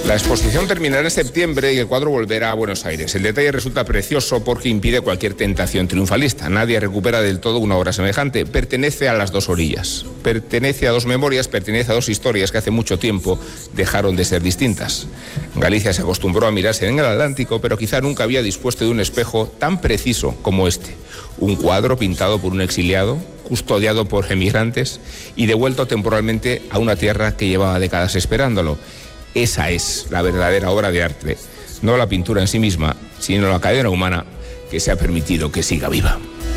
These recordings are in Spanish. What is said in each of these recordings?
La exposición terminará en septiembre y el cuadro volverá a Buenos Aires. El detalle resulta precioso porque impide cualquier tentación triunfalista. Nadie recupera del todo una obra semejante. Pertenece a las dos orillas. Pertenece a dos memorias, pertenece a dos historias que hace mucho tiempo dejaron de ser distintas. Galicia se acostumbró a mirarse en el Atlántico, pero quizá nunca había dispuesto de un espejo tan preciso como este. Un cuadro pintado por un exiliado, custodiado por emigrantes y devuelto temporalmente a una tierra que llevaba décadas esperándolo. Esa es la verdadera obra de arte, no la pintura en sí misma, sino la cadena humana que se ha permitido que siga viva.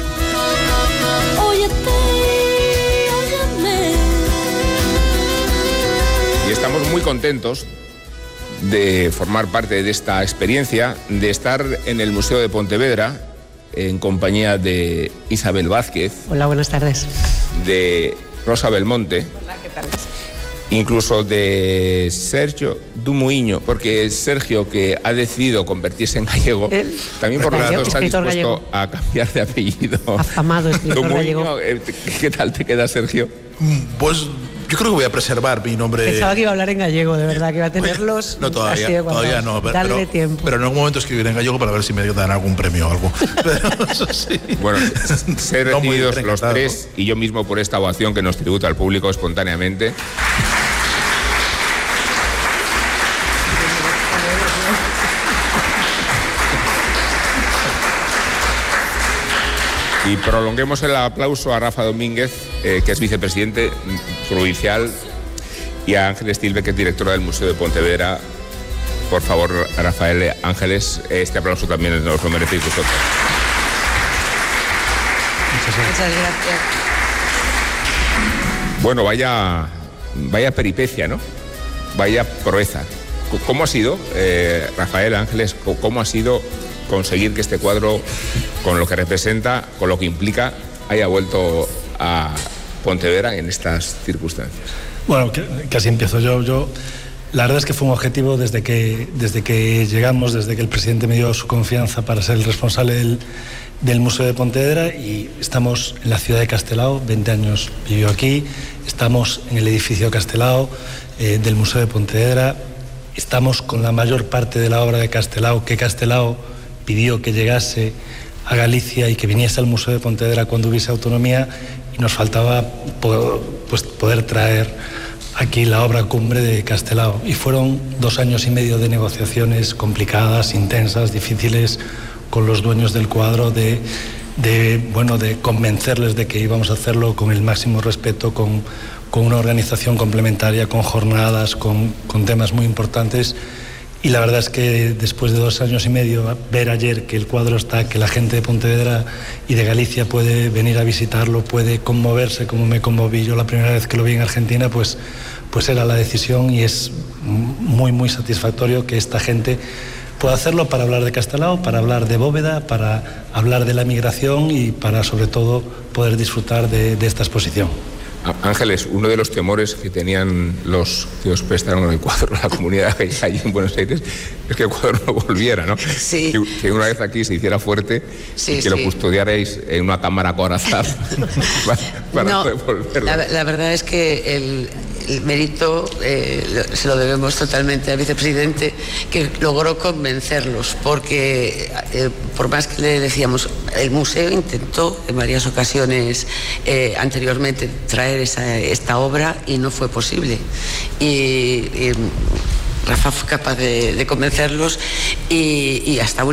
Y estamos muy contentos de formar parte de esta experiencia, de estar en el Museo de Pontevedra en compañía de Isabel Vázquez. Hola, buenas tardes. De Rosa Belmonte. Hola, ¿qué tal? Incluso de Sergio Dumuiño, porque Sergio, que ha decidido convertirse en gallego, también por lo tanto está dispuesto gallego a cambiar de apellido. Afamado escritor Dumuiño, gallego. ¿Qué tal te queda, Sergio? Pues yo creo que voy a preservar mi nombre. Pensaba que iba a hablar en gallego, de verdad, que iba a tenerlos. No, todavía no. Darle tiempo. Pero en algún momento escribiré en gallego para ver si me dan algún premio o algo. Pero eso sí. Bueno, ser recibidos los tres y yo mismo por esta ovación que nos tributa al público espontáneamente. Y prolonguemos el aplauso a Rafa Domínguez, que es vicepresidente provincial, y a Ángeles Tilbe, que es directora del Museo de Pontevedra. Por favor, Rafael, Ángeles, este aplauso también nos lo merecéis vosotros. Muchas gracias. Bueno, vaya peripecia, ¿no? Vaya proeza. ¿Cómo ha sido, Rafael, Ángeles, cómo ha sido conseguir que este cuadro, con lo que representa, con lo que implica, haya vuelto a Pontevedra en estas circunstancias? Bueno, casi empiezo yo. La verdad es que fue un objetivo desde que llegamos, desde que el presidente me dio su confianza para ser el responsable del Museo de Pontevedra, y estamos en la ciudad de Castelao, 20 años vivió aquí, estamos en el edificio Castelao del Museo de Pontevedra, estamos con la mayor parte de la obra de Castelao, que Castelao pidió que llegase a Galicia y que viniese al Museo de Pontevedra cuando hubiese autonomía, y nos faltaba poder traer aquí la obra cumbre de Castelao. Y fueron 2 años y medio de negociaciones complicadas, intensas, difíciles, con los dueños del cuadro, de convencerles de que íbamos a hacerlo con el máximo respeto, con una organización complementaria, con jornadas, con temas muy importantes. Y la verdad es que después de 2 años y medio, ver ayer que el cuadro está, que la gente de Pontevedra y de Galicia puede venir a visitarlo, puede conmoverse como me conmoví yo la primera vez que lo vi en Argentina, pues era la decisión, y es muy, muy satisfactorio que esta gente pueda hacerlo para hablar de Castelao, para hablar de Bóveda, para hablar de la migración y para, sobre todo, poder disfrutar de esta exposición. Ángeles, uno de los temores que tenían los que os prestaron el cuadro, la comunidad allí en Buenos Aires, es que el cuadro no volviera, ¿no? Sí. Que una vez aquí se hiciera fuerte, sí, y que lo custodiarais en una cámara acorazada para devolverlo. La verdad es que el mérito se lo debemos totalmente al vicepresidente, que logró convencerlos, porque por más que le decíamos, el museo intentó en varias ocasiones anteriormente traer esta obra y no fue posible, y Rafa fue capaz de convencerlos, y hasta